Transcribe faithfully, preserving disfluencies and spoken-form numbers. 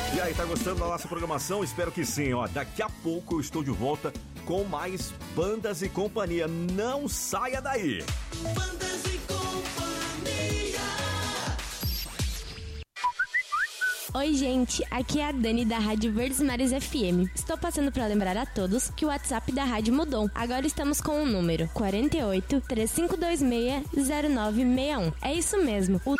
E aí, tá gostando da nossa programação? Espero que sim, ó. Daqui a pouco eu estou de volta com mais Bandas e Companhia. Não saia daí! Bandas e Companhia. Oi, gente, aqui é a Dani da Rádio Verdes Mares F M. Estou passando para lembrar a todos que o WhatsApp da rádio mudou. Agora estamos com o número quarenta e oito, três cinco dois seis, zero nove seis um. É isso mesmo, o